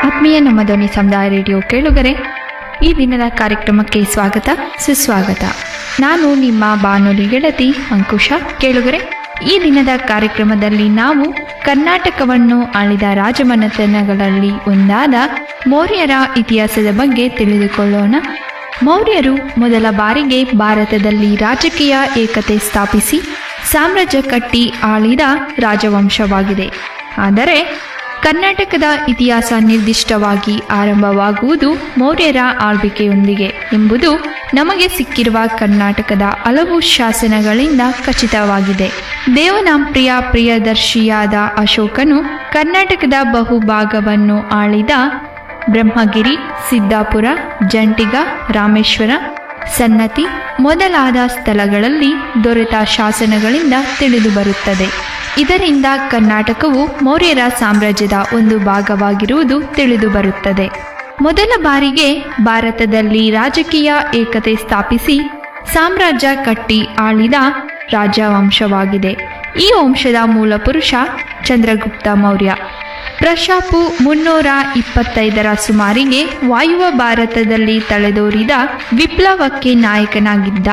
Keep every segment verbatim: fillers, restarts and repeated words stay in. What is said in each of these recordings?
ಆತ್ಮೀಯ ನಮ್ಮ ಧ್ವನಿ ಸಮುದಾಯ ರೇಡಿಯೋ ಕೇಳುಗರೆ, ಈ ದಿನದ ಕಾರ್ಯಕ್ರಮಕ್ಕೆ ಸ್ವಾಗತ ಸುಸ್ವಾಗತ. ನಾನು ನಿಮ್ಮ ಬಾನುಲಿ ಗೆಳತಿ ಅಂಕುಶ. ಕೇಳುಗರೆ, ಈ ದಿನದ ಕಾರ್ಯಕ್ರಮದಲ್ಲಿ ನಾವು ಕರ್ನಾಟಕವನ್ನು ಆಳಿದ ರಾಜಮನೆತನಗಳಲ್ಲಿ ಒಂದಾದ ಮೌರ್ಯರ ಇತಿಹಾಸದ ಬಗ್ಗೆ ತಿಳಿದುಕೊಳ್ಳೋಣ. ಮೌರ್ಯರು ಮೊದಲ ಬಾರಿಗೆ ಭಾರತದಲ್ಲಿ ರಾಜಕೀಯ ಏಕತೆ ಸ್ಥಾಪಿಸಿ ಸಾಮ್ರಾಜ್ಯ ಕಟ್ಟಿ ಆಳಿದ ರಾಜವಂಶವಾಗಿದೆ. ಆದರೆ ಕರ್ನಾಟಕದ ಇತಿಹಾಸ ನಿರ್ದಿಷ್ಟವಾಗಿ ಆರಂಭವಾಗುವುದು ಮೌರ್ಯರ ಆಳ್ವಿಕೆಯೊಂದಿಗೆ ಎಂಬುದು ನಮಗೆ ಸಿಕ್ಕಿರುವ ಕರ್ನಾಟಕದ ಹಲವು ಶಾಸನಗಳಿಂದ ಖಚಿತವಾಗಿದೆ. ದೇವನಾಂಪ್ರಿಯ ಪ್ರಿಯದರ್ಶಿಯಾದ ಅಶೋಕನು ಕರ್ನಾಟಕದ ಬಹುಭಾಗವನ್ನು ಆಳಿದ ಬ್ರಹ್ಮಗಿರಿ, ಸಿದ್ದಾಪುರ, ಜಂಟಿಗ, ರಾಮೇಶ್ವರ, ಸನ್ನತಿ ಮೊದಲಾದ ಸ್ಥಳಗಳಲ್ಲಿ ದೊರೆತ ಶಾಸನಗಳಿಂದ ತಿಳಿದುಬರುತ್ತದೆ. ಇದರಿಂದ ಕರ್ನಾಟಕವು ಮೌರ್ಯರ ಸಾಮ್ರಾಜ್ಯದ ಒಂದು ಭಾಗವಾಗಿರುವುದು ತಿಳಿದುಬರುತ್ತದೆ. ಮೊದಲ ಬಾರಿಗೆ ಭಾರತದಲ್ಲಿ ರಾಜಕೀಯ ಏಕತೆ ಸ್ಥಾಪಿಸಿ ಸಾಮ್ರಾಜ್ಯ ಕಟ್ಟಿ ಆಳಿದ ರಾಜವಂಶವಾಗಿದೆ. ಈ ವಂಶದ ಮೂಲಪುರುಷ ಚಂದ್ರಗುಪ್ತ ಮೌರ್ಯ. ಪ್ರಶಾಪು ಮುನ್ನೂರ ಇಪ್ಪತ್ತೈದರ ಸುಮಾರಿಗೆ ವಾಯುವ್ಯ ಭಾರತದಲ್ಲಿ ತಲೆದೋರಿದ ವಿಪ್ಲವಕ್ಕೆ ನಾಯಕನಾಗಿದ್ದ.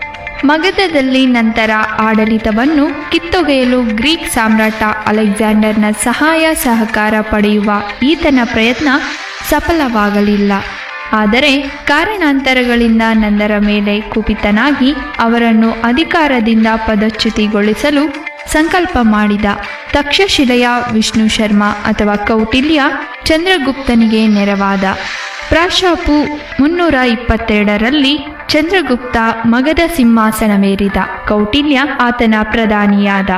ಮಗಧದಲ್ಲಿ ನಂತರ ಆಡಳಿತವನ್ನು ಕಿತ್ತೊಗೆಯಲು ಗ್ರೀಕ್ ಸಾಮ್ರಾಟ ಅಲೆಕ್ಸಾಂಡರ್ನ ಸಹಾಯ ಸಹಕಾರ ಪಡೆಯುವ ಈತನ ಪ್ರಯತ್ನ ಸಫಲವಾಗಲಿಲ್ಲ. ಆದರೆ ಕಾರಣಾಂತರಗಳಿಂದ ನಂದರ ಮೇಲೆ ಕುಪಿತನಾಗಿ ಅವರನ್ನು ಅಧಿಕಾರದಿಂದ ಪದಚ್ಯುತಿಗೊಳಿಸಲು ಸಂಕಲ್ಪ ಮಾಡಿದ. ತಕ್ಷಶಿಲೆಯ ವಿಷ್ಣು ಶರ್ಮ ಅಥವಾ ಕೌಟಿಲ್ಯ ಚಂದ್ರಗುಪ್ತನಿಗೆ ನೆರವಾದ. ಪ್ರಶಾಪು ಮುನ್ನೂರ ಇಪ್ಪತ್ತೆರಡರಲ್ಲಿ ಚಂದ್ರಗುಪ್ತ ಮಗಧ ಸಿಂಹಾಸನವೇರಿದ. ಕೌಟಿಲ್ಯ ಆತನ ಪ್ರಧಾನಿಯಾದ.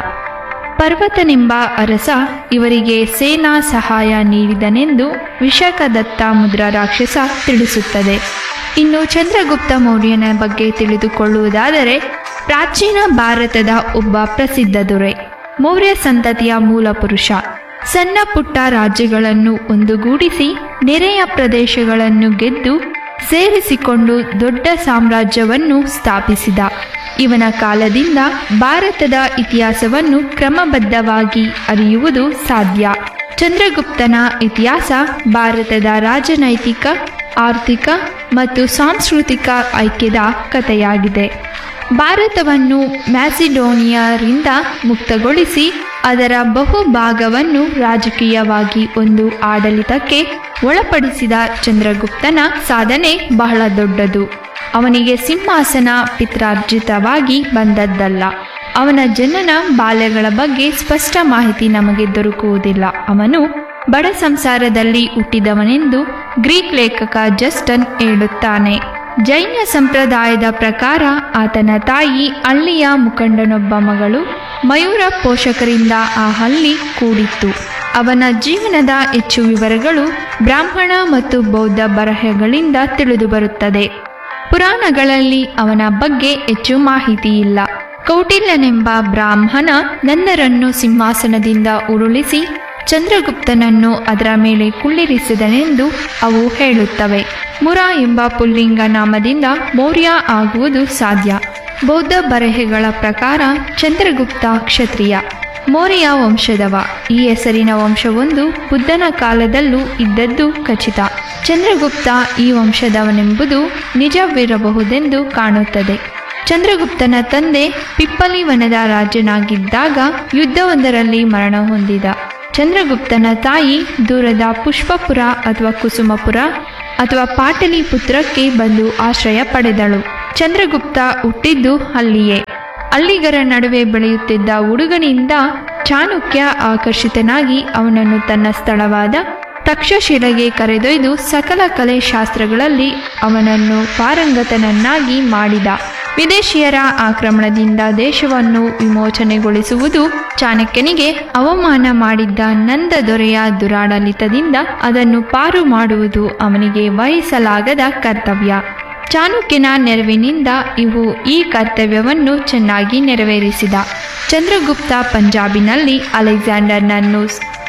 ಪರ್ವತನೆಂಬ ಅರಸ ಇವರಿಗೆ ಸೇನಾ ಸಹಾಯ ನೀಡಿದನೆಂದು ವಿಶಾಖದತ್ತ ಮುದ್ರ ರಾಕ್ಷಸ ತಿಳಿಸುತ್ತದೆ. ಇನ್ನು ಚಂದ್ರಗುಪ್ತ ಮೌರ್ಯನ ಬಗ್ಗೆ ತಿಳಿದುಕೊಳ್ಳುವುದಾದರೆ, ಪ್ರಾಚೀನ ಭಾರತದ ಒಬ್ಬ ಪ್ರಸಿದ್ಧ ದೊರೆ, ಮೌರ್ಯ ಸಂತತಿಯ ಮೂಲಪುರುಷ. ಸಣ್ಣ ಪುಟ್ಟ ರಾಜ್ಯಗಳನ್ನು ಒಂದುಗೂಡಿಸಿ ನೆರೆಯ ಪ್ರದೇಶಗಳನ್ನು ಗೆದ್ದು ಸೇರಿಸಿಕೊಂಡು ದೊಡ್ಡ ಸಾಮ್ರಾಜ್ಯವನ್ನು ಸ್ಥಾಪಿಸಿದ. ಇವನ ಕಾಲದಿಂದ ಭಾರತದ ಇತಿಹಾಸವನ್ನು ಕ್ರಮಬದ್ಧವಾಗಿ ಅರಿಯುವುದು ಸಾಧ್ಯ. ಚಂದ್ರಗುಪ್ತನ ಇತಿಹಾಸ ಭಾರತದ ರಾಜನೈತಿಕ, ಆರ್ಥಿಕ ಮತ್ತು ಸಾಂಸ್ಕೃತಿಕ ಐಕ್ಯದ ಕಥೆಯಾಗಿದೆ. ಭಾರತವನ್ನು ಮ್ಯಾಸಿಡೋನಿಯಾರಿಂದ ಮುಕ್ತಗೊಳಿಸಿ ಅದರ ಬಹುಭಾಗವನ್ನು ರಾಜಕೀಯವಾಗಿ ಒಂದು ಆಡಳಿತಕ್ಕೆ ಒಳಪಡಿಸಿದ ಚಂದ್ರಗುಪ್ತನ ಸಾಧನೆ ಬಹಳ ದೊಡ್ಡದು. ಅವನಿಗೆ ಸಿಂಹಾಸನ ಪಿತ್ರಾರ್ಜಿತವಾಗಿ ಬಂದದ್ದಲ್ಲ. ಅವನ ಜನನ ಬಾಲ್ಯಗಳ ಬಗ್ಗೆ ಸ್ಪಷ್ಟ ಮಾಹಿತಿ ನಮಗೆ ದೊರಕುವುದಿಲ್ಲ. ಅವನು ಬಡ ಸಂಸಾರದಲ್ಲಿ ಹುಟ್ಟಿದವನೆಂದು ಗ್ರೀಕ್ ಲೇಖಕ ಜಸ್ಟನ್ ಹೇಳುತ್ತಾನೆ. ಜೈನ ಸಂಪ್ರದಾಯದ ಪ್ರಕಾರ ಆತನ ತಾಯಿ ಹಳ್ಳಿಯ ಮುಖಂಡನೊಬ್ಬ ಮಗಳು. ಮಯೂರ ಪೋಷಕರಿಂದ ಆ ಹಳ್ಳಿ ಕೂಡಿತ್ತು. ಅವನ ಜೀವನದ ಹೆಚ್ಚು ವಿವರಗಳು ಬ್ರಾಹ್ಮಣ ಮತ್ತು ಬೌದ್ಧ ಬರಹಗಳಿಂದ ತಿಳಿದುಬರುತ್ತದೆ. ಪುರಾಣಗಳಲ್ಲಿ ಅವನ ಬಗ್ಗೆ ಹೆಚ್ಚು ಮಾಹಿತಿ ಇಲ್ಲ. ಕೌಟಿಲ್ಯನೆಂಬ ಬ್ರಾಹ್ಮಣ ನಂದರನ್ನು ಸಿಂಹಾಸನದಿಂದ ಉರುಳಿಸಿ ಚಂದ್ರಗುಪ್ತನನ್ನು ಅದರ ಮೇಲೆ ಕುಳ್ಳಿರಿಸಿದನೆಂದು ಅವು ಹೇಳುತ್ತವೆ. ಮುರ ಎಂಬ ಪುಲ್ಲಿಂಗ ನಾಮದಿಂದ ಮೌರ್ಯ ಆಗುವುದು ಸಾಧ್ಯ. ಬೌದ್ಧ ಬರೆಹಗಳ ಪ್ರಕಾರ ಚಂದ್ರಗುಪ್ತ ಕ್ಷತ್ರಿಯ, ಮೌರ್ಯ ವಂಶದವ. ಈ ಹೆಸರಿನ ವಂಶವೊಂದು ಬುದ್ಧನ ಕಾಲದಲ್ಲೂ ಇದ್ದದ್ದು ಖಚಿತ. ಚಂದ್ರಗುಪ್ತ ಈ ವಂಶದವನೆಂಬುದು ನಿಜವಿರಬಹುದೆಂದು ಕಾಣುತ್ತದೆ. ಚಂದ್ರಗುಪ್ತನ ತಂದೆ ಪಿಪ್ಪಲಿವನದ ರಾಜನಾಗಿದ್ದಾಗ ಯುದ್ಧವೊಂದರಲ್ಲಿ ಮರಣ ಹೊಂದಿದ. ಚಂದ್ರಗುಪ್ತನ ತಾಯಿ ದೂರದ ಪುಷ್ಪಪುರ ಅಥವಾ ಕುಸುಮಪುರ ಅಥವಾ ಪಾಟಲಿಪುತ್ರಕ್ಕೆ ಬಂದು ಆಶ್ರಯ ಪಡೆದಳು. ಚಂದ್ರಗುಪ್ತ ಹುಟ್ಟಿದ್ದು ಅಲ್ಲಿಯೇ. ಅಲ್ಲಿಗರ ನಡುವೆ ಬೆಳೆಯುತ್ತಿದ್ದ ಹುಡುಗನಿಂದ ಚಾಣಕ್ಯ ಆಕರ್ಷಿತನಾಗಿ ಅವನನ್ನು ತನ್ನ ಸ್ಥಳವಾದ ತಕ್ಷಶಿಲೆಗೆ ಕರೆದೊಯ್ದು ಸಕಲ ಕಲೆ ಶಾಸ್ತ್ರಗಳಲ್ಲಿ ಅವನನ್ನು ಪಾರಂಗತನನ್ನಾಗಿ ಮಾಡಿದ. ವಿದೇಶಿಯರ ಆಕ್ರಮಣದಿಂದ ದೇಶವನ್ನು ವಿಮೋಚನೆಗೊಳಿಸುವುದು ಚಾಣಕ್ಯನಿಗೆ ಅವಮಾನ ಮಾಡಿದ್ದ ನಂದ ದೊರೆಯ ದುರಾಡಳಿತದಿಂದ ಅದನ್ನು ಪಾರು ಮಾಡುವುದು ಅವನಿಗೆ ವಹಿಸಲಾಗದ ಕರ್ತವ್ಯ. ಚಾಣಕ್ಯನ ನೆರವಿನಿಂದ ಇವು ಈ ಕರ್ತವ್ಯವನ್ನು ಚೆನ್ನಾಗಿ ನೆರವೇರಿಸಿದ. ಚಂದ್ರಗುಪ್ತ ಪಂಜಾಬಿನಲ್ಲಿ ಅಲೆಕ್ಸಾಂಡರ್ನನ್ನು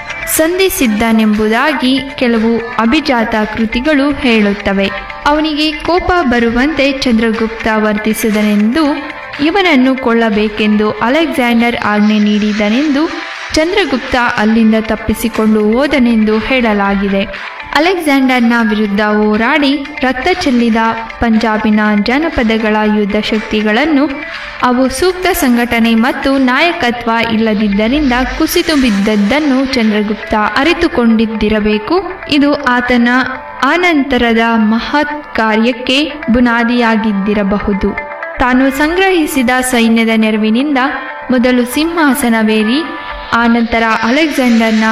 ಸಂಧಿಸಿದ್ದನೆಂಬುದಾಗಿ ಕೆಲವು ಅಭಿಜಾತ ಕೃತಿಗಳು ಹೇಳುತ್ತವೆ. ಅವನಿಗೆ ಕೋಪ ಬರುವಂತೆ ಚಂದ್ರಗುಪ್ತ ವರ್ತಿಸಿದನೆಂದು, ಇವನನ್ನು ಕೊಳ್ಳಬೇಕೆಂದು ಅಲೆಕ್ಸಾಂಡರ್ ಆಜ್ಞೆ ನೀಡಿದನೆಂದು, ಚಂದ್ರಗುಪ್ತ ಅಲ್ಲಿಂದ ತಪ್ಪಿಸಿಕೊಂಡು ಹೋದನೆಂದು ಹೇಳಲಾಗಿದೆ. ಅಲೆಕ್ಸಾಂಡರ್ನ ವಿರುದ್ಧ ಹೋರಾಡಿ ರಕ್ತ ಚೆಲ್ಲಿದ ಪಂಜಾಬಿನ ಜನಪದಗಳ ಯುದ್ಧ ಶಕ್ತಿಗಳನ್ನು ಅವು ಸೂಕ್ತ ಸಂಘಟನೆ ಮತ್ತು ನಾಯಕತ್ವ ಇಲ್ಲದಿದ್ದರಿಂದ ಕುಸಿತು ಬಿದ್ದದ್ದನ್ನು ಚಂದ್ರಗುಪ್ತ ಅರಿತುಕೊಂಡಿದ್ದಿರಬೇಕು. ಇದು ಆತನ ಆನಂತರದ ಮಹತ್ ಕಾರ್ಯಕ್ಕೆ ಬುನಾದಿಯಾಗಿದ್ದಿರಬಹುದು. ತಾನು ಸಂಗ್ರಹಿಸಿದ ಸೈನ್ಯದ ನೆರವಿನಿಂದ ಮೊದಲು ಸಿಂಹಾಸನವೇರಿ ಆನಂತರ ಅಲೆಕ್ಸಾಂಡರ್ನ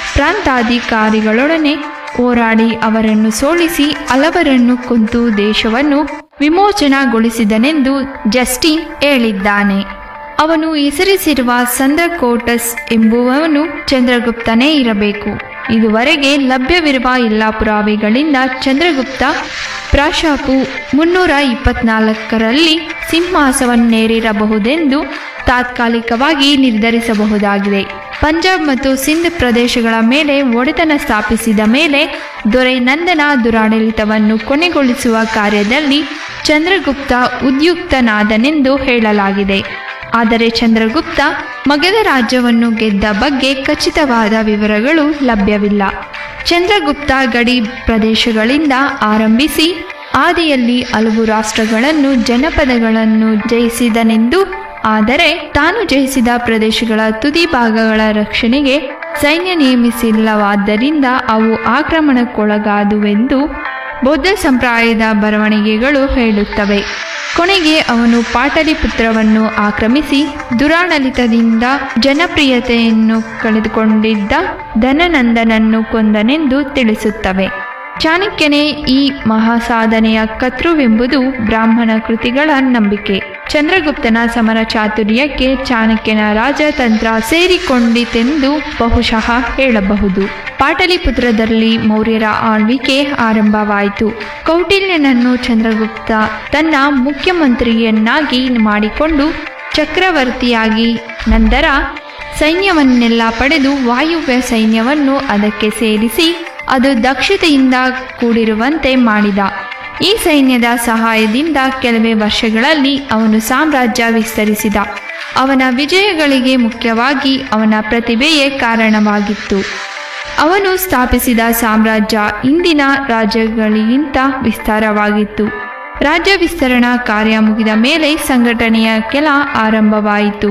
ಪ್ರಾಂತಾಧಿಕಾರಿಗಳೊಡನೆ ಹೋರಾಡಿ ಅವರನ್ನು ಸೋಲಿಸಿ ಹಲವರನ್ನು ಕೊಂದು ದೇಶವನ್ನು ವಿಮೋಚನಗೊಳಿಸಿದನೆಂದು ಜಸ್ಟಿನ್ ಹೇಳಿದ್ದಾನೆ. ಅವನು ಹೆಸರಿಸಿರುವ ಸಂದ್ರಕೋಟಸ್ ಎಂಬುವವನು ಚಂದ್ರಗುಪ್ತನೇ ಇರಬೇಕು. ಇದುವರೆಗೆ ಲಭ್ಯವಿರುವ ಎಲ್ಲ ಪುರಾವೆಗಳಿಂದ ಚಂದ್ರಗುಪ್ತ ಪ್ರಾಶಾಪು ಮುನ್ನೂರ ಇಪ್ಪತ್ನಾಲ್ಕರಲ್ಲಿ ಸಿಂಹಾಸವನ್ನೇರಿರಬಹುದೆಂದು ತಾತ್ಕಾಲಿಕವಾಗಿ ನಿರ್ಧರಿಸಬಹುದಾಗಿದೆ. ಪಂಜಾಬ್ ಮತ್ತು ಸಿಂಧ್ ಪ್ರದೇಶಗಳ ಮೇಲೆ ಒಡೆತನ ಸ್ಥಾಪಿಸಿದ ಮೇಲೆ ದೊರೆ ನಂದನ ದುರಾಡಳಿತವನ್ನು ಕೊನೆಗೊಳಿಸುವ ಕಾರ್ಯದಲ್ಲಿ ಚಂದ್ರಗುಪ್ತ ಉದ್ಯುಕ್ತನಾದನೆಂದು ಹೇಳಲಾಗಿದೆ. ಆದರೆ ಚಂದ್ರಗುಪ್ತ ಮಗಧ ರಾಜ್ಯವನ್ನು ಗೆದ್ದ ಬಗ್ಗೆ ಖಚಿತವಾದ ವಿವರಗಳು ಲಭ್ಯವಿಲ್ಲ. ಚಂದ್ರಗುಪ್ತ ಗಡಿ ಪ್ರದೇಶಗಳಿಂದ ಆರಂಭಿಸಿ ಆದಿಯಲ್ಲಿ ಹಲವು ರಾಷ್ಟ್ರಗಳನ್ನು ಜನಪದಗಳನ್ನು ಜಯಿಸಿದನೆಂದು, ಆದರೆ ತಾನು ಜಯಿಸಿದ ಪ್ರದೇಶಗಳ ತುದಿ ಭಾಗಗಳ ರಕ್ಷಣೆಗೆ ಸೈನ್ಯ ನೇಮಿಸಿಲ್ಲವಾದ್ದರಿಂದ ಅವು ಆಕ್ರಮಣಕ್ಕೊಳಗಾದುವೆಂದು ಬೌದ್ಧ ಸಂಪ್ರದಾಯದ ಬರವಣಿಗೆಗಳು ಹೇಳುತ್ತವೆ. ಕೊನೆಗೆ ಅವನು ಪಾಟಲಿಪುತ್ರವನ್ನು ಆಕ್ರಮಿಸಿ ದುರಾಡಳಿತದಿಂದ ಜನಪ್ರಿಯತೆಯನ್ನು ಕಳೆದುಕೊಂಡಿದ್ದ ಧನನಂದನನ್ನು ಕೊಂದನೆಂದು ತಿಳಿಸುತ್ತವೆ. ಚಾಣಕ್ಯನೇ ಈ ಮಹಾಸಾಧನೆಯ ಕರ್ತೃವೆಂಬುದು ಬ್ರಾಹ್ಮಣ ಕೃತಿಗಳ ನಂಬಿಕೆ. ಚಂದ್ರಗುಪ್ತನ ಸಮರ ಚಾತುರ್ಯಕ್ಕೆ ಚಾಣಕ್ಯನ ರಾಜತಂತ್ರ ಸೇರಿಕೊಂಡಿತೆಂದು ಬಹುಶಃ ಹೇಳಬಹುದು. ಪಾಟಲಿಪುತ್ರದಲ್ಲಿ ಮೌರ್ಯರ ಆಳ್ವಿಕೆ ಆರಂಭವಾಯಿತು. ಕೌಟಿಲ್ಯನನ್ನು ಚಂದ್ರಗುಪ್ತ ತನ್ನ ಮುಖ್ಯಮಂತ್ರಿಯನ್ನಾಗಿ ಮಾಡಿಕೊಂಡು ಚಕ್ರವರ್ತಿಯಾಗಿ ನಂತರ ಸೈನ್ಯವನ್ನೆಲ್ಲ ಪಡೆದು ವಾಯುವ್ಯ ಸೈನ್ಯವನ್ನು ಅದಕ್ಕೆ ಸೇರಿಸಿ ಅದು ದಕ್ಷತೆಯಿಂದ ಕೂಡಿರುವಂತೆ ಮಾಡಿದ. ಈ ಸೈನ್ಯದ ಸಹಾಯದಿಂದ ಕೆಲವೇ ವರ್ಷಗಳಲ್ಲಿ ಅವನು ಸಾಮ್ರಾಜ್ಯ ವಿಸ್ತರಿಸಿದ. ಅವನ ವಿಜಯಗಳಿಗೆ ಮುಖ್ಯವಾಗಿ ಅವನ ಪ್ರತಿಭೆಯೇ ಕಾರಣವಾಗಿತ್ತು. ಅವನು ಸ್ಥಾಪಿಸಿದ ಸಾಮ್ರಾಜ್ಯ ಇಂದಿನ ರಾಜ್ಯಗಳಿಗಿಂತ ವಿಸ್ತಾರವಾಗಿತ್ತು. ರಾಜ್ಯ ವಿಸ್ತರಣಾ ಕಾರ್ಯ ಮುಗಿದ ಮೇಲೆ ಸಂಘಟನೆಯ ಕೆಲ ಆರಂಭವಾಯಿತು.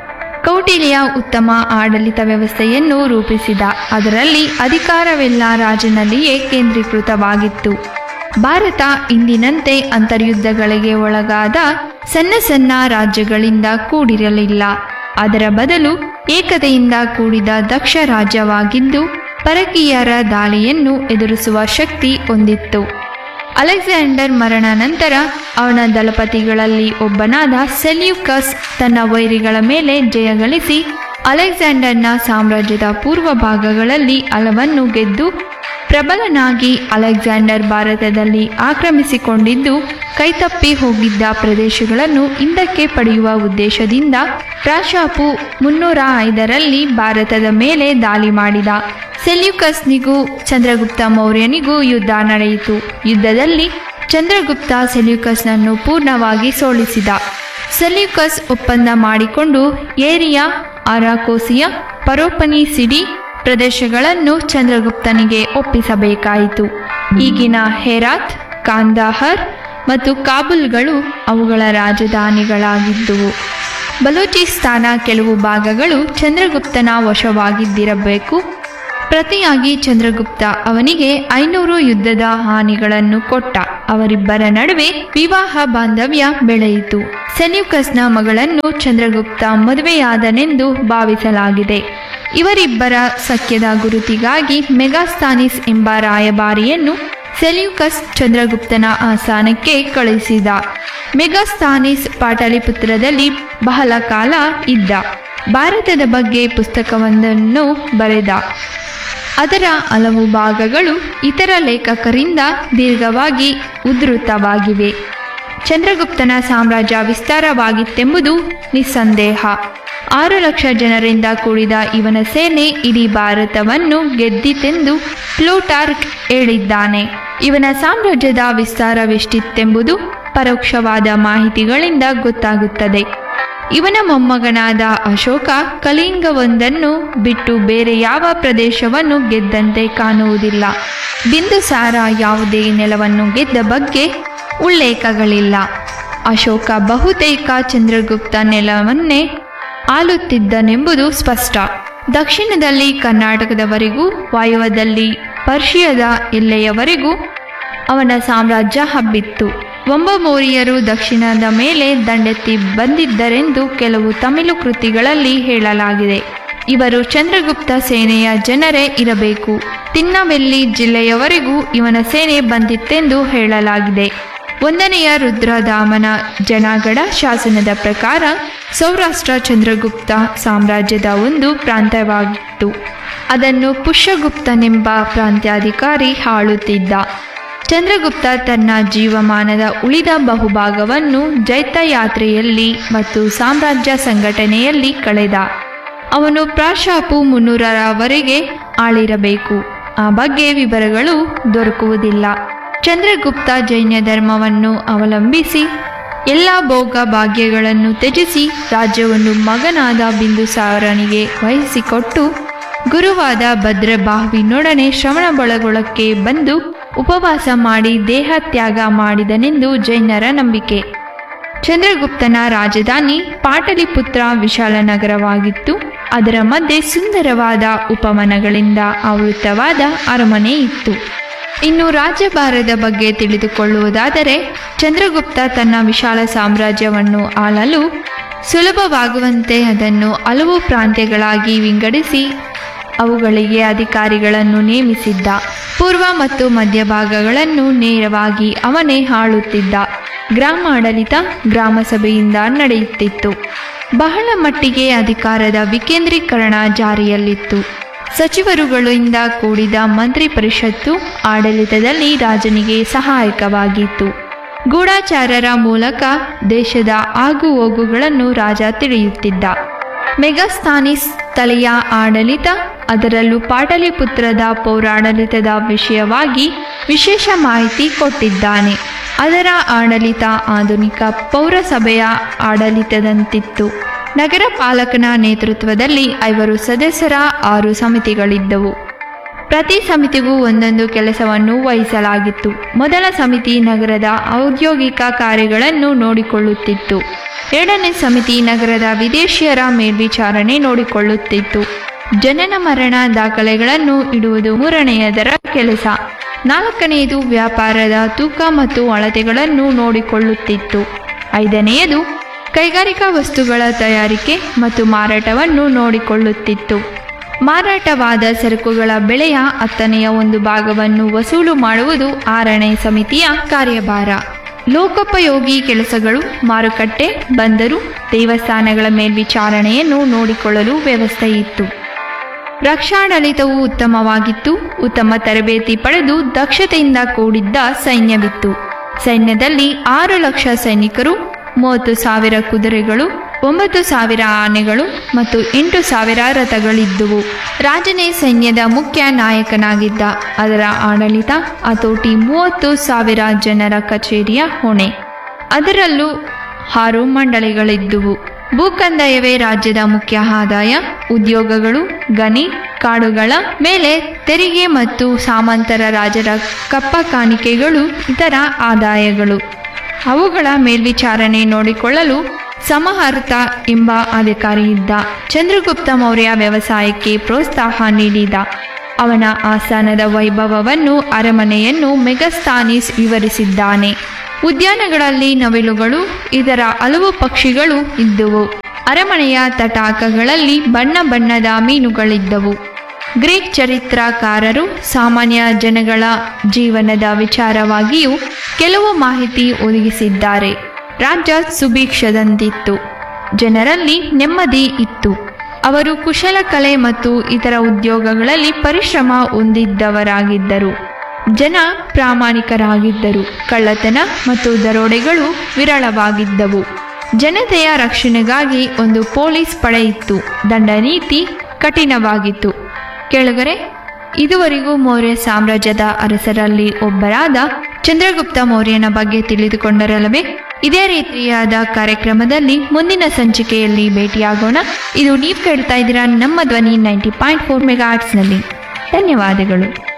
ಕೌಟಿಲ್ಯ ಉತ್ತಮ ಆಡಳಿತ ವ್ಯವಸ್ಥೆಯನ್ನು ರೂಪಿಸಿದ. ಅದರಲ್ಲಿ ಅಧಿಕಾರವೆಲ್ಲ ರಾಜನಲ್ಲಿಯೇ ಕೇಂದ್ರೀಕೃತವಾಗಿತ್ತು. ಭಾರತ ಇಂದಿನಂತೆ ಅಂತರ್ಯುದ್ಧಗಳಿಗೆ ಒಳಗಾದ ಸಣ್ಣ ಸಣ್ಣ ರಾಜ್ಯಗಳಿಂದ ಕೂಡಿರಲಿಲ್ಲ. ಅದರ ಬದಲು ಏಕತೆಯಿಂದ ಕೂಡಿದ ದಕ್ಷ ರಾಜ್ಯವಾಗಿದ್ದು ಪರಕೀಯರ ದಾಳಿಯನ್ನು ಎದುರಿಸುವ ಶಕ್ತಿ ಹೊಂದಿತ್ತು. ಅಲೆಕ್ಸಾಂಡರ್ ಮರಣ ನಂತರ ಅವನ ದಳಪತಿಗಳಲ್ಲಿ ಒಬ್ಬನಾದ ಸೆಲ್ಯೂಕಸ್ ತನ್ನ ವೈರಿಗಳ ಮೇಲೆ ಜಯಗಳಿಸಿ ಅಲೆಕ್ಸಾಂಡರ್ನ ಸಾಮ್ರಾಜ್ಯದ ಪೂರ್ವ ಭಾಗಗಳಲ್ಲಿ ಹಲವನ್ನು ಗೆದ್ದು ಪ್ರಬಲನಾಗಿ ಅಲೆಕ್ಸಾಂಡರ್ ಭಾರತದಲ್ಲಿ ಆಕ್ರಮಿಸಿಕೊಂಡಿದ್ದು ಕೈತಪ್ಪಿ ಹೋಗಿದ್ದ ಪ್ರದೇಶಗಳನ್ನು ಹಿಂದಕ್ಕೆ ಪಡೆಯುವ ಉದ್ದೇಶದಿಂದ ಪ್ರಾಶಾಪು ಮುನ್ನೂರ ಐದರಲ್ಲಿ ಭಾರತದ ಮೇಲೆ ದಾಳಿ ಮಾಡಿದ. ಸೆಲ್ಯೂಕಸ್ನಿಗೂ ಚಂದ್ರಗುಪ್ತ ಮೌರ್ಯನಿಗೂ ಯುದ್ಧ ನಡೆಯಿತು. ಯುದ್ಧದಲ್ಲಿ ಚಂದ್ರಗುಪ್ತ ಸೆಲ್ಯೂಕಸ್ನನ್ನು ಪೂರ್ಣವಾಗಿ ಸೋಲಿಸಿದ. ಸೆಲ್ಯೂಕಸ್ ಒಪ್ಪಂದ ಮಾಡಿಕೊಂಡು ಏರಿಯಾ, ಅರಾಕೋಸಿಯಾ, ಪರೋಪನಿಸಿಡಿ ಪ್ರದೇಶಗಳನ್ನು ಚಂದ್ರಗುಪ್ತನಿಗೆ ಒಪ್ಪಿಸಬೇಕಾಯಿತು. ಈಗಿನ ಹೆರಾತ್, ಕಾಂದಾಹರ್ ಮತ್ತು ಕಾಬೂಲ್ಗಳು ಅವುಗಳ ರಾಜಧಾನಿಗಳಾಗಿದ್ದುವು. ಬಲೂಚಿಸ್ತಾನ ಕೆಲವು ಭಾಗಗಳು ಚಂದ್ರಗುಪ್ತನ ವಶವಾಗಿದ್ದಿರಬೇಕು. ಪ್ರತಿಯಾಗಿ ಚಂದ್ರಗುಪ್ತ ಅವನಿಗೆ ಐನೂರು ಯುದ್ಧದ ಹಾನಿಗಳನ್ನು ಕೊಟ್ಟ. ಅವರಿಬ್ಬರ ನಡುವೆ ವಿವಾಹ ಬಾಂಧವ್ಯ ಬೆಳೆಯಿತು. ಸೆಲ್ಯೂಕಸ್ನ ಮಗಳನ್ನು ಚಂದ್ರಗುಪ್ತ ಮದುವೆಯಾದನೆಂದು ಭಾವಿಸಲಾಗಿದೆ. ಇವರಿಬ್ಬರ ಸಖ್ಯದ ಗುರುತಿಗಾಗಿ ಮೆಗಾಸ್ತಾನಿಸ್ ಎಂಬ ರಾಯಭಾರಿಯನ್ನು ಸೆಲ್ಯೂಕಸ್ ಚಂದ್ರಗುಪ್ತನ ಆಸ್ಥಾನಕ್ಕೆ ಕಳುಹಿಸಿದ. ಮೆಗಾಸ್ತಾನಿಸ್ ಪಾಟಲಿಪುತ್ರದಲ್ಲಿ ಬಹಳ ಕಾಲ ಇದ್ದ. ಭಾರತದ ಬಗ್ಗೆ ಪುಸ್ತಕವೊಂದನ್ನು ಬರೆದ. ಅದರ ಹಲವು ಭಾಗಗಳು ಇತರ ಲೇಖಕರಿಂದ ದೀರ್ಘವಾಗಿ ಉದ್ಧೃತವಾಗಿವೆ. ಚಂದ್ರಗುಪ್ತನ ಸಾಮ್ರಾಜ್ಯ ವಿಸ್ತಾರವಾಗಿತ್ತೆಂಬುದು ನಿಸ್ಸಂದೇಹ. ಆರು ಲಕ್ಷ ಜನರಿಂದ ಕೂಡಿದ ಇವನ ಸೇನೆ ಇಡೀ ಭಾರತವನ್ನು ಗೆದ್ದಿತೆಂದು ಪ್ಲೂಟಾರ್ಕ್ ಹೇಳಿದ್ದಾನೆ. ಇವನ ಸಾಮ್ರಾಜ್ಯದ ವಿಸ್ತಾರವೆಷ್ಟಿತ್ತೆಂಬುದು ಪರೋಕ್ಷವಾದ ಮಾಹಿತಿಗಳಿಂದ ಗೊತ್ತಾಗುತ್ತದೆ. ಇವನ ಮೊಮ್ಮಗನಾದ ಅಶೋಕ ಕಳಿಂಗವೊಂದನ್ನು ಬಿಟ್ಟು ಬೇರೆ ಯಾವ ಪ್ರದೇಶವನ್ನು ಗೆದ್ದಂತೆ ಕಾಣುವುದಿಲ್ಲ. ಬಿಂದುಸಾರ ಯಾವುದೇ ನೆಲವನ್ನು ಗೆದ್ದ ಬಗ್ಗೆ ಉಲ್ಲೇಖಗಳಿಲ್ಲ. ಅಶೋಕ ಬಹುತೇಕ ಚಂದ್ರಗುಪ್ತ ನೆಲವನ್ನೇ ಆಳುತ್ತಿದ್ದನೆಂಬುದು ಸ್ಪಷ್ಟ. ದಕ್ಷಿಣದಲ್ಲಿ ಕರ್ನಾಟಕದವರೆಗೂ, ವಾಯುವ್ಯದಲ್ಲಿ ಪರ್ಷಿಯಾದ ಎಲ್ಲೆಯವರೆಗೂ ಅವನ ಸಾಮ್ರಾಜ್ಯ ಹಬ್ಬಿತ್ತು. ವಂಬಮೋರಿಯರು ದಕ್ಷಿಣದ ಮೇಲೆ ದಂಡೆತ್ತಿ ಬಂದಿದ್ದರೆಂದು ಕೆಲವು ತಮಿಳು ಕೃತಿಗಳಲ್ಲಿ ಹೇಳಲಾಗಿದೆ. ಇವರು ಚಂದ್ರಗುಪ್ತ ಸೇನೆಯ ಜನರೇ ಇರಬೇಕು. ತಿನ್ನವೆಲ್ಲಿ ಜಿಲ್ಲೆಯವರೆಗೂ ಇವನ ಸೇನೆ ಬಂದಿತ್ತೆಂದು ಹೇಳಲಾಗಿದೆ. ಒಂದನೆಯ ರುದ್ರದಾಮನ ಜನಗಡ ಶಾಸನದ ಪ್ರಕಾರ ಸೌರಾಷ್ಟ್ರ ಚಂದ್ರಗುಪ್ತ ಸಾಮ್ರಾಜ್ಯದ ಒಂದು ಪ್ರಾಂತ್ಯವಾಗಿತ್ತು. ಅದನ್ನು ಪುಷ್ಯಗುಪ್ತನೆಂಬ ಪ್ರಾಂತ್ಯಾಧಿಕಾರಿ ಆಳುತ್ತಿದ್ದ. ಚಂದ್ರಗುಪ್ತ ತನ್ನ ಜೀವಮಾನದ ಉಳಿದ ಬಹುಭಾಗವನ್ನು ಜೈತ್ಯಯಾತ್ರೆಯಲ್ಲಿ ಮತ್ತು ಸಾಮ್ರಾಜ್ಯ ಸಂಘಟನೆಯಲ್ಲಿ ಕಳೆದ. ಅವನು ಪ್ರಾಶಾಪು ಮುನ್ನೂರರವರೆಗೆ ಆಳಿರಬೇಕು. ಆ ಬಗ್ಗೆ ವಿವರಗಳು ದೊರಕುವುದಿಲ್ಲ. ಚಂದ್ರಗುಪ್ತ ಜೈನ ಧರ್ಮವನ್ನು ಅವಲಂಬಿಸಿ ಎಲ್ಲ ಭೋಗ ಭಾಗ್ಯಗಳನ್ನು ತ್ಯಜಿಸಿ ರಾಜ್ಯವನ್ನು ಮಗನಾದ ಬಿಂದುಸಾರನಿಗೆ ವಹಿಸಿಕೊಟ್ಟು ಗುರುವಾದ ಭದ್ರಬಾಹುವಿನೊಡನೆ ಶ್ರವಣಬೆಳಗೊಳಕ್ಕೆ ಬಂದು ಉಪವಾಸ ಮಾಡಿ ದೇಹ ತ್ಯಾಗ ಮಾಡಿದನೆಂದು ಜೈನರ ನಂಬಿಕೆ. ಚಂದ್ರಗುಪ್ತನ ರಾಜಧಾನಿ ಪಾಟಲಿಪುತ್ರ ವಿಶಾಲ ನಗರವಾಗಿತ್ತು. ಅದರ ಮಧ್ಯೆ ಸುಂದರವಾದ ಉಪವನಗಳಿಂದ ಆವೃತವಾದ ಅರಮನೆ ಇತ್ತು. ಇನ್ನು ರಾಜ್ಯಭಾರದ ಬಗ್ಗೆ ತಿಳಿದುಕೊಳ್ಳುವುದಾದರೆ, ಚಂದ್ರಗುಪ್ತ ತನ್ನ ವಿಶಾಲ ಸಾಮ್ರಾಜ್ಯವನ್ನು ಆಳಲು ಸುಲಭವಾಗುವಂತೆ ಅದನ್ನು ಹಲವು ಪ್ರಾಂತ್ಯಗಳಾಗಿ ವಿಂಗಡಿಸಿ ಅವುಗಳಿಗೆ ಅಧಿಕಾರಿಗಳನ್ನು ನೇಮಿಸಿದ್ದ. ಪೂರ್ವ ಮತ್ತು ಮಧ್ಯಭಾಗಗಳನ್ನು ನೇರವಾಗಿ ಅವನೇ ಆಳುತ್ತಿದ್ದ. ಗ್ರಾಮಾಡಳಿತ ಗ್ರಾಮಸಭೆಯಿಂದ ನಡೆಯುತ್ತಿತ್ತು. ಬಹಳ ಮಟ್ಟಿಗೆ ಅಧಿಕಾರದ ವಿಕೇಂದ್ರೀಕರಣ ಜಾರಿಯಲ್ಲಿತ್ತು. ಸಚಿವರುಗಳಿಂದ ಕೂಡಿದ ಮಂತ್ರಿ ಪರಿಷತ್ತು ಆಡಳಿತದಲ್ಲಿ ರಾಜನಿಗೆ ಸಹಾಯಕವಾಗಿತ್ತು. ಗೂಢಚಾರರ ಮೂಲಕ ದೇಶದ ಆಗುಹೋಗುಗಳನ್ನು ರಾಜ ತಿಳಿಯುತ್ತಿದ್ದ. ಮೆಗಸ್ತಾನಿಸ್ ತಲೆಯ ಆಡಳಿತ, ಅದರಲ್ಲೂ ಪಾಟಲಿಪುತ್ರದ ಪೌರಾಡಳಿತದ ವಿಷಯವಾಗಿ ವಿಶೇಷ ಮಾಹಿತಿ ಕೊಟ್ಟಿದ್ದಾನೆ. ಅದರ ಆಡಳಿತ ಆಧುನಿಕ ಪೌರಸಭೆಯ ಆಡಳಿತದಂತಿತ್ತು. ನಗರ ಪಾಲಕನ ನೇತೃತ್ವದಲ್ಲಿ ಐವರು ಸದಸ್ಯರ ಆರು ಸಮಿತಿಗಳಿದ್ದವು. ಪ್ರತಿ ಸಮಿತಿಗೂ ಒಂದೊಂದು ಕೆಲಸವನ್ನು ವಹಿಸಲಾಗಿತ್ತು. ಮೊದಲ ಸಮಿತಿ ನಗರದ ಔದ್ಯೋಗಿಕ ಕಾರ್ಯಗಳನ್ನು ನೋಡಿಕೊಳ್ಳುತ್ತಿತ್ತು. ಎರಡನೇ ಸಮಿತಿ ನಗರದ ವಿದೇಶಿಯರ ಮೇಲ್ವಿಚಾರಣೆ ನೋಡಿಕೊಳ್ಳುತ್ತಿತ್ತು. ಜನನ ಮರಣ ದಾಖಲೆಗಳನ್ನು ಇಡುವುದು ಮೂರನೆಯದರ ಕೆಲಸ. ನಾಲ್ಕನೆಯದು ವ್ಯಾಪಾರದ ತೂಕ ಮತ್ತು ಅಳತೆಗಳನ್ನು ನೋಡಿಕೊಳ್ಳುತ್ತಿತ್ತು. ಐದನೆಯದು ಕೈಗಾರಿಕಾ ವಸ್ತುಗಳ ತಯಾರಿಕೆ ಮತ್ತು ಮಾರಾಟವನ್ನು ನೋಡಿಕೊಳ್ಳುತ್ತಿತ್ತು. ಮಾರಾಟವಾದ ಸರಕುಗಳ ಬೆಲೆಯ ಹತ್ತನೆಯ ಒಂದು ಭಾಗವನ್ನು ವಸೂಲು ಮಾಡುವುದು ಆರನೇ ಸಮಿತಿಯ ಕಾರ್ಯಭಾರ. ಲೋಕೋಪಯೋಗಿ ಕೆಲಸಗಳು, ಮಾರುಕಟ್ಟೆ, ಬಂದರು, ದೇವಸ್ಥಾನಗಳ ಮೇಲ್ವಿಚಾರಣೆಯನ್ನು ನೋಡಿಕೊಳ್ಳಲು ವ್ಯವಸ್ಥೆ ಇತ್ತು. ರಕ್ಷಾಡಳಿತವು ಉತ್ತಮವಾಗಿತ್ತು. ಉತ್ತಮ ತರಬೇತಿ ಪಡೆದು ದಕ್ಷತೆಯಿಂದ ಕೂಡಿದ್ದ ಸೈನ್ಯವಿತ್ತು. ಸೈನ್ಯದಲ್ಲಿ ಆರು ಲಕ್ಷ ಸೈನಿಕರು, ಮೂವತ್ತು ಸಾವಿರ ಕುದುರೆಗಳು, ಒಂಬತ್ತು ಸಾವಿರ ಆನೆಗಳು ಮತ್ತು ಎಂಟು ಸಾವಿರ ರಥಗಳಿದ್ದುವು. ರಾಜನೇ ಸೈನ್ಯದ ಮುಖ್ಯ ನಾಯಕನಾಗಿದ್ದ. ಅದರ ಆಡಳಿತ, ಹತೋಟಿ, ಮೂವತ್ತು ಸಾವಿರ ಜನರ ಕಚೇರಿಯ ಹೊಣೆ. ಅದರಲ್ಲೂ ಆರು ಮಂಡಳಿಗಳಿದ್ದುವು. ಭೂಕಂದಾಯವೇ ರಾಜ್ಯದ ಮುಖ್ಯ ಆದಾಯ. ಉದ್ಯೋಗಗಳು, ಗಣಿ, ಕಾಡುಗಳ ಮೇಲೆ ತೆರಿಗೆ ಮತ್ತು ಸಾಮಂತರ ರಾಜರ ಕಪ್ಪ ಕಾಣಿಕೆಗಳು ಇತರ ಆದಾಯಗಳು. ಅವುಗಳ ಮೇಲ್ವಿಚಾರಣೆ ನೋಡಿಕೊಳ್ಳಲು ಸಮಹರ್ತ ಎಂಬ ಅಧಿಕಾರಿ ಇದ್ದ. ಚಂದ್ರಗುಪ್ತ ಮೌರ್ಯ ವ್ಯವಸಾಯಕ್ಕೆ ಪ್ರೋತ್ಸಾಹ ನೀಡಿದ. ಅವನ ಆಸ್ಥಾನದ ವೈಭವವನ್ನು, ಅರಮನೆಯನ್ನು ಮೆಗಸ್ತಾನಿಸ್ ವಿವರಿಸಿದ್ದಾನೆ. ಉದ್ಯಾನಗಳಲ್ಲಿ ನವಿಲುಗಳು, ಇದರ ಹಲವು ಪಕ್ಷಿಗಳು ಇದ್ದುವು. ಅರಮನೆಯ ತಟಾಕಗಳಲ್ಲಿ ಬಣ್ಣ ಬಣ್ಣದ ಮೀನುಗಳಿದ್ದವು. ಗ್ರೀಕ್ ಚರಿತ್ರಕಾರರು ಸಾಮಾನ್ಯ ಜನಗಳ ಜೀವನದ ವಿಚಾರವಾಗಿಯೂ ಕೆಲವು ಮಾಹಿತಿ ಒದಗಿಸಿದ್ದಾರೆ. ರಾಜ್ಯ ಸುಭಿಕ್ಷದಂತಿತ್ತು. ಜನರಲ್ಲಿ ನೆಮ್ಮದಿ ಇತ್ತು. ಅವರು ಕುಶಲಕಲೆ ಮತ್ತು ಇತರ ಉದ್ಯೋಗಗಳಲ್ಲಿ ಪರಿಶ್ರಮ ಹೊಂದಿದ್ದವರಾಗಿದ್ದರು. ಜನ ಪ್ರಾಮಾಣಿಕರಾಗಿದ್ದರು. ಕಳ್ಳತನ ಮತ್ತು ದರೋಡೆಗಳು ವಿರಳವಾಗಿದ್ದವು. ಜನತೆಯ ರಕ್ಷಣೆಗಾಗಿ ಒಂದು ಪೊಲೀಸ್ ಪಡೆ ಇತ್ತು. ದಂಡನೀತಿ ಕಠಿಣವಾಗಿತ್ತು. ಕೆಳಗರೆ ಇದುವರೆಗೂ ಮೌರ್ಯ ಸಾಮ್ರಾಜ್ಯದ ಅರಸರಲ್ಲಿ ಒಬ್ಬರಾದ ಚಂದ್ರಗುಪ್ತ ಮೌರ್ಯನ ಬಗ್ಗೆ ತಿಳಿದುಕೊಂಡರಲ್ಲವೇ? ಇದೇ ರೀತಿಯಾದ ಕಾರ್ಯಕ್ರಮದಲ್ಲಿ ಮುಂದಿನ ಸಂಚಿಕೆಯಲ್ಲಿ ಭೇಟಿಯಾಗೋಣ. ಇದು ನೀವು ಕೇಳ್ತಾ ಇದ್ದೀರಾ ನಮ್ಮ ಧ್ವನಿ ನೈಂಟಿ ಪಾಯಿಂಟ್ ಫೋರ್ ಮೆಗಾ ಹರ್ಟ್ಸ್ನಲ್ಲಿ. ಧನ್ಯವಾದಗಳು.